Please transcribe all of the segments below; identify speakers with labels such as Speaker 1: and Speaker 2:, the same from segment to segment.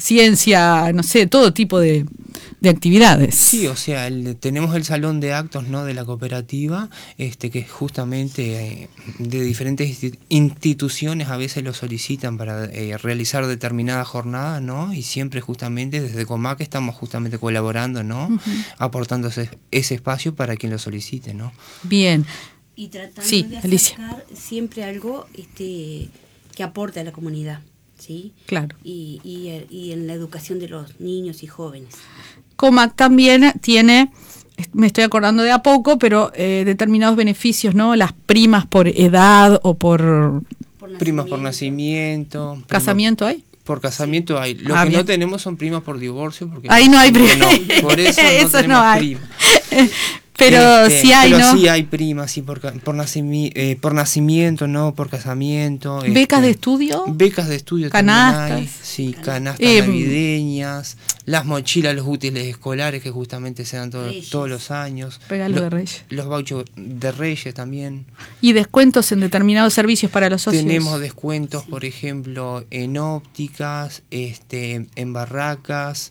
Speaker 1: ciencia, no sé, todo tipo de actividades.
Speaker 2: Sí, o sea, tenemos el salón de actos, ¿no?, de la cooperativa, que justamente de diferentes instituciones a veces lo solicitan para realizar determinadas jornadas, ¿no? Y siempre justamente desde Comac estamos justamente colaborando, ¿no? Aportando ese espacio para quien lo solicite, ¿no?
Speaker 1: Bien.
Speaker 3: Y tratando
Speaker 1: sí,
Speaker 3: de
Speaker 1: Alicia.
Speaker 3: acercar siempre algo que aporte a la comunidad, ¿sí?
Speaker 1: Claro.
Speaker 3: Y en la educación de los niños y jóvenes.
Speaker 1: Comac también tiene, me estoy acordando de a poco, pero determinados beneficios, ¿no? Las primas por edad o por
Speaker 2: primas por nacimiento.
Speaker 1: ¿Casamiento hay?
Speaker 2: Por casamiento hay. Lo que no tenemos son primas por divorcio. Porque
Speaker 1: ahí no hay primas.
Speaker 2: No, por eso no
Speaker 1: eso
Speaker 2: tenemos
Speaker 1: no hay.
Speaker 2: primas.
Speaker 1: Pero sí hay,
Speaker 2: pero
Speaker 1: ¿no?
Speaker 2: sí hay primas, sí, por nacimiento, ¿no? Por casamiento.
Speaker 1: ¿Becas de estudio?
Speaker 2: Becas de estudio
Speaker 1: canastas.
Speaker 2: también hay. Sí, canastas navideñas, las mochilas, los útiles escolares que justamente se dan todos los años.
Speaker 1: Regalo de Reyes.
Speaker 2: Los vouchers de Reyes también.
Speaker 1: ¿Y descuentos en determinados servicios para los socios?
Speaker 2: Tenemos descuentos, por ejemplo, en ópticas, en barracas,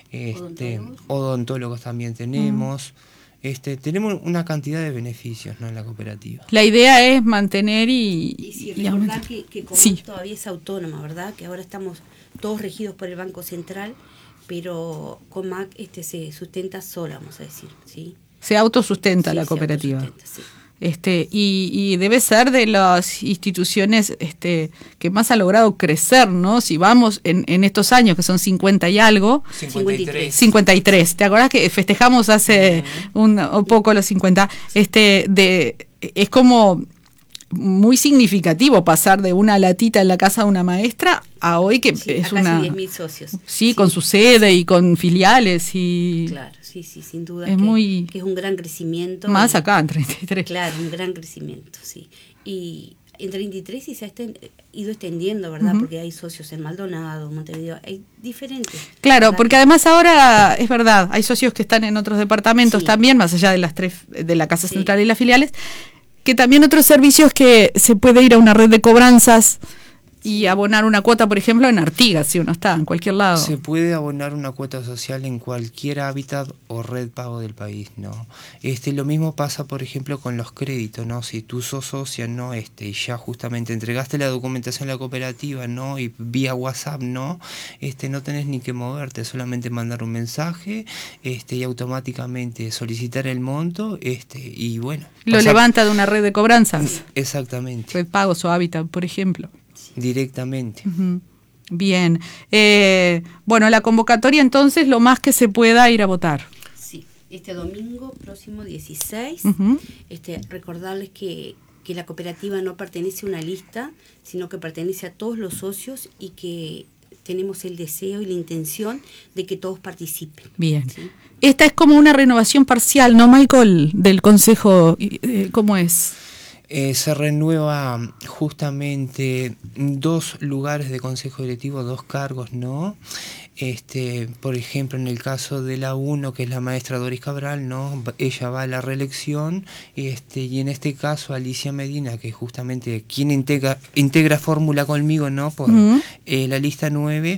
Speaker 2: odontólogos también tenemos. Tenemos una cantidad de beneficios, ¿no?, en la cooperativa.
Speaker 1: La idea es mantener
Speaker 3: y recordar que Comac todavía es autónoma, ¿verdad? Que ahora estamos todos regidos por el Banco Central, pero Comac se sustenta sola, vamos a decir, ¿sí?
Speaker 1: Se autosustenta la cooperativa.
Speaker 3: Se autosustenta, sí.
Speaker 1: Y debe ser de las instituciones que más ha logrado crecer, ¿no? Si vamos en estos años, que son 50 y algo. 53. ¿Te acordás que festejamos hace un poco los 50? Es como muy significativo pasar de una latita en la casa de una maestra a hoy que es
Speaker 3: a
Speaker 1: una...
Speaker 3: casi 10.000 socios.
Speaker 1: Sí, con su sede y con filiales y...
Speaker 3: Claro. Sí, sin duda
Speaker 1: es
Speaker 3: que es un gran crecimiento.
Speaker 1: Más acá, en 33.
Speaker 3: Claro, un gran crecimiento, sí. Y en 33 sí se ha ido extendiendo, ¿verdad? Porque hay socios en Maldonado, Montevideo, hay diferentes.
Speaker 1: Claro,
Speaker 3: ¿verdad?
Speaker 1: porque además ahora, es verdad, hay socios que están en otros departamentos también, más allá de las tres, de la Casa Central y las filiales, que también otros servicios que se puede ir a una red de cobranzas y abonar una cuota, por ejemplo, en Artigas, si uno está en cualquier lado.
Speaker 2: Se puede abonar una cuota social en cualquier hábitat o red pago del país, ¿no? Lo mismo pasa, por ejemplo, con los créditos, ¿no? Si tú sos socia, ¿no? Ya justamente entregaste la documentación a la cooperativa, ¿no? Y vía WhatsApp, ¿no? No tenés ni que moverte, solamente mandar un mensaje, y automáticamente solicitar el monto, y bueno.
Speaker 1: Lo levanta de una red de cobranzas.
Speaker 2: Exactamente.
Speaker 1: Red pagos o hábitat, por ejemplo.
Speaker 2: Directamente.
Speaker 1: Bien. Bueno, la convocatoria entonces, lo más que se pueda ir a votar.
Speaker 3: Sí, este domingo próximo 16, recordarles que la cooperativa no pertenece a una lista, sino que pertenece a todos los socios y que tenemos el deseo y la intención de que todos participen.
Speaker 1: Bien.
Speaker 3: ¿Sí?
Speaker 1: Esta es como una renovación parcial, ¿no, Michael? Del Consejo, ¿cómo es?
Speaker 2: Se renueva justamente 2 lugares de consejo directivo, 2 cargos, ¿no? Por ejemplo, en el caso de la 1, que es la maestra Doris Cabral, ¿no? Ella va a la reelección, y en este caso Alicia Medina, que es justamente quien integra fórmula conmigo, ¿no? Por la lista 9,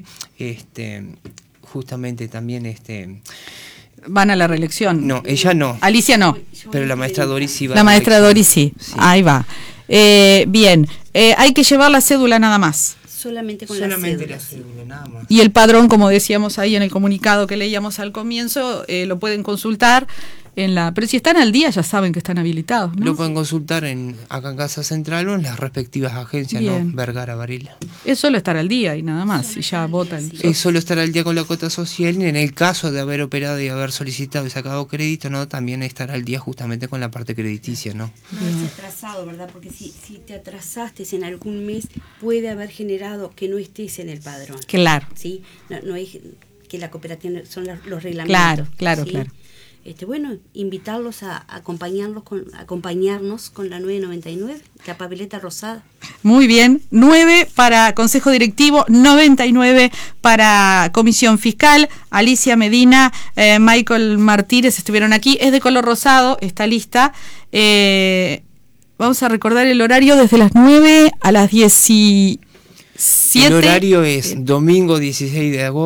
Speaker 2: justamente también
Speaker 1: van a la reelección.
Speaker 2: No, ella no.
Speaker 1: Alicia no.
Speaker 2: Pero la maestra Doris sí va.
Speaker 1: La maestra Doris sí. Ahí va. Bien. Hay que llevar la cédula nada más.
Speaker 3: Solamente la cédula,
Speaker 2: nada más.
Speaker 1: Y el padrón, como decíamos ahí en el comunicado que leíamos al comienzo, lo pueden consultar pero si están al día ya saben que están habilitados, ¿no?
Speaker 2: Lo pueden consultar acá en Casa Central o en las respectivas agencias,
Speaker 1: bien.
Speaker 2: ¿no? Vergara, Varela.
Speaker 1: Es solo estar al día y nada más, y ya votan.
Speaker 2: Es solo estar al día con la cuota social, y en el caso de haber operado y haber solicitado y sacado crédito, ¿no? También estar al día justamente con la parte crediticia, ¿no?
Speaker 3: No es atrasado, ¿verdad? Porque si te atrasaste en algún mes, puede haber generado que no estés en el padrón.
Speaker 1: Claro.
Speaker 3: ¿Sí? No es que la cooperativa son los reglamentos.
Speaker 1: Claro.
Speaker 3: Bueno, invitarlos a acompañarnos con la 999, la papeleta rosada.
Speaker 1: Muy bien, 9 para Consejo Directivo, 99 para Comisión Fiscal. Alicia Medina, Michael Martínez estuvieron aquí. Es de color rosado esta lista. Vamos a recordar el horario desde las 9 a las 17.
Speaker 2: El horario es domingo 16 de agosto.